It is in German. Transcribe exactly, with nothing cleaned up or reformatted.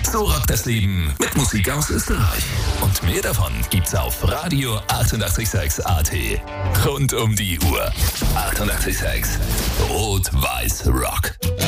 So rockt das Leben mit Musik aus Österreich. Und mehr davon gibt's auf Radio achtundachtzig Komma sechs A T. Rund um die Uhr. achtundachtzig Komma sechs Rot-Weiß Rock.